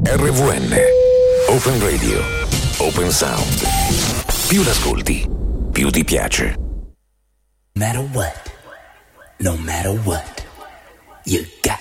RVN, Open Radio, Open Sound. Più l'ascolti, più ti piace. No matter what, you got